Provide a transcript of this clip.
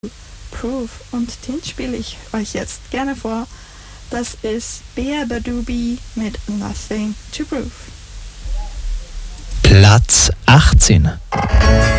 Proof. Und den spiele ich euch jetzt gerne vor. Das ist Beabadoobie mit Nothing to Prove. Platz 18.